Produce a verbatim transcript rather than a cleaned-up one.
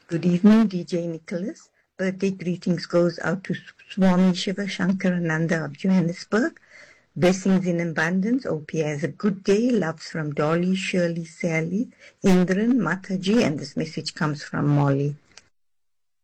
Good evening, D J Nicholas. Birthday greetings goes out to Swami Shiva Shankarananda of Johannesburg. Blessings in abundance. Hope he has a good day. Loves from Dolly, Shirley, Sally, Indran, Mataji, and this message comes from Molly.